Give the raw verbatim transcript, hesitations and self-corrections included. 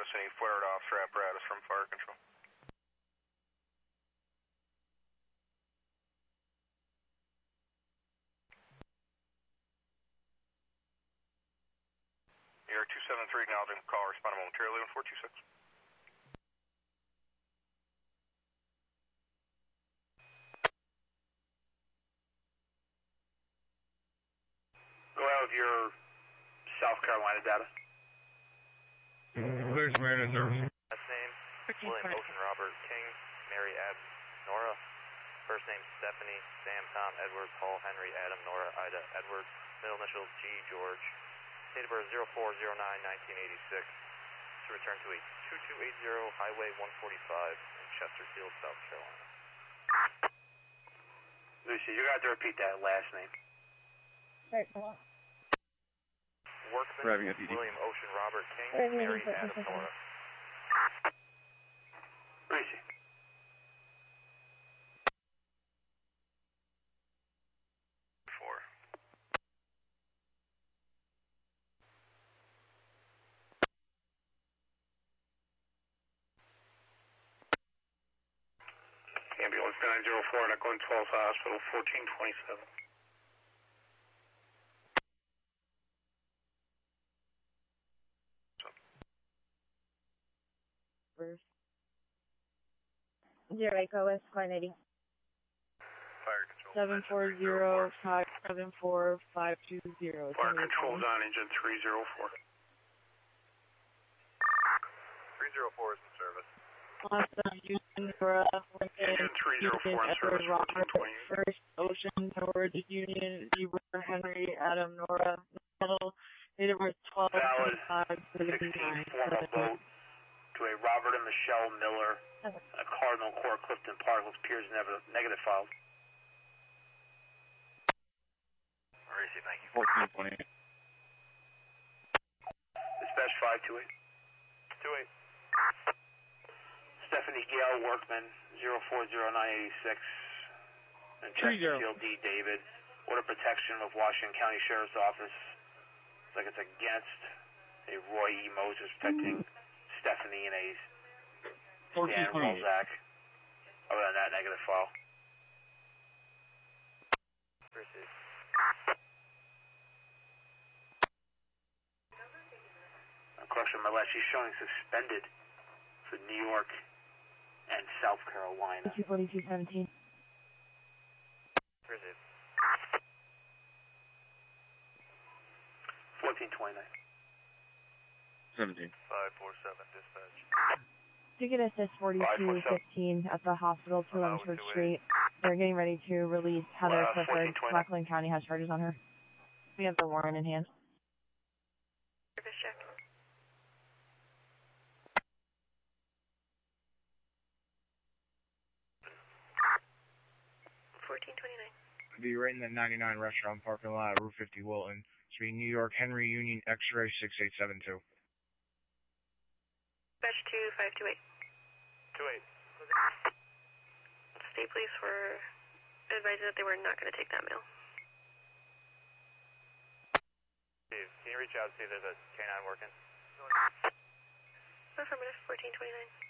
notice any flared officer apparatus from fire control. Air two seven three acknowledging call, responding momentarily on four two six. Go out with your South Carolina data. Clear Samaritan service. Last name, William Ocean Robert King, Mary Ab Nora. First name, Stephanie, Sam, Tom, Edward, Paul, Henry, Adam, Nora, Ida, Edward. Middle initials, G, George. Date of birth, zero four zero nine nineteen eighty-six. To return to a two two eight zero Highway one forty-five in Chesterfield, South Carolina. Lucy, you're going to have to repeat that last name. Alright, come on. Workman, William Ocean Robert King, Mary Adam Nora. Lucy. Four. Ambulance nine zero four, Echoing twelve Hospital, fourteen twenty-seven. Zero Echo West coordinating. Fire control. Seven four zero five seven four five two zero. Fire control's on engine three zero four. three zero four is in service. Awesome, Union, Nora, Engine three zero four in service, fourteen twenty. First, Ocean, Howard, Union, Zebra, Henry, Adam, Nora, Middle, date of birth twelve twenty-five sixteen, formal boat to a Robert and Michelle Miller, a Cardinal Corps, Clifton Park, looks appears negative filed. R A C, thank you. fourteen twenty-eight. Dispatch five two eight. two eight. Stephanie Gale, Workman, zero four zero nine eighty-six. And Chesterfield D. David, Order Protection of Washington County Sheriff's Office. Looks like it's against a Roy E. Moses protecting Stephanie and a Dan Walzak. Other than that, negative file. Proceed. Correction, my last, she's showing suspended for New York and South Carolina. two forty-two seventeen. Proceed. fourteen twenty-nine. seventeen. five four seven, dispatch. Ticket assist forty-two fifteen at the hospital, two eleven Church Street. They're getting ready to release Heather Uh, Clifford. fourteen twenty. Rockland County has charges on her. We have the warrant in hand. Service check. fourteen twenty-nine. Be right in the ninety-nine restaurant parking lot, Route fifty, Wilton. Street, New York, Henry Union, X-ray six eight seven two. Dispatch two five two eight. two eight. State police were advised that they were not going to take that mail. Steve, can you reach out and see if there's a K nine working? Affirmative, fourteen twenty-nine.